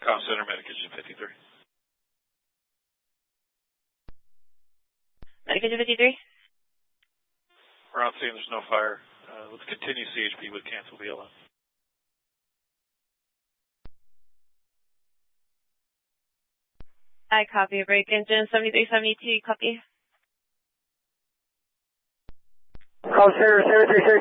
Com Center, Medication 53. Medication 53? We're out seeing there's no fire. Let's continue CHP with cancel BLM. I copy. Break engine 7372, copy. Com Center 736.